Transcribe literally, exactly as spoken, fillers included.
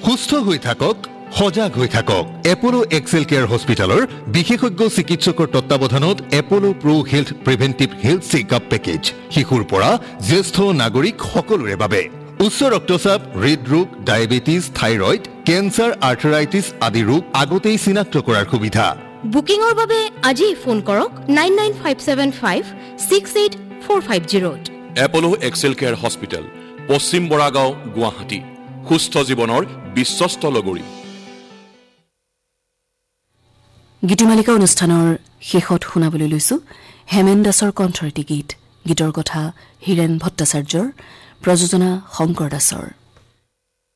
সুস্থ হৈ থাকক, সজাগ হৈ থাকক। এপলো এক্সেল কেয়াৰ হস্পিটেলৰ বিশেষজ্ঞ চিকিৎসকৰ তত্বাৱধানত এপলো প্ৰ হেল্থ প্ৰিভেন্টিভ হেল্থ চেকআপ পেকেজ শিশুৰ পৰা জ্যেষ্ঠ নাগৰিক সকলোৰে বাবে। উচ্চ ৰক্তচাপ, হৃদৰোগ, ডায়েবেটিছ, থাইৰয়ড, কেঞ্চাৰ, আৰ্থৰাইটিছ আদি ৰোগ আগতেই চিনাক্ত কৰাৰ সুবিধা। বুকিঙৰ বাবে আজি ফোন কৰক nine nine five seven five six eight four five জিৰ'ত। এপলো Excel care hospital, পশ্চিম বৰাগাঁও, গুৱাহাটী। সুস্থ জীৱনৰ বিশ্বস্ত লগৰী। গীতিমালিকা অনুষ্ঠানৰ শেষত শুনাবলৈ লৈছো হেমেন দাসৰ কণ্ঠৰটি গীত। গীতৰ কথা হীৰেণ ভট্টাচাৰ্যৰ, প্ৰযোজনা শংকৰ দাসৰ।